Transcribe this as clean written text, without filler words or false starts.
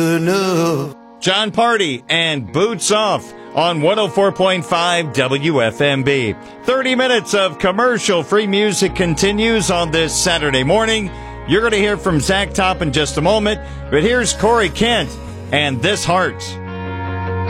John Party and Boots Off on 104.5 WFMB. 30 minutes of commercial-free music continues on this Saturday morning. You're going to hear from Zach Top in just a moment, but here's Corey Kent and This Heart.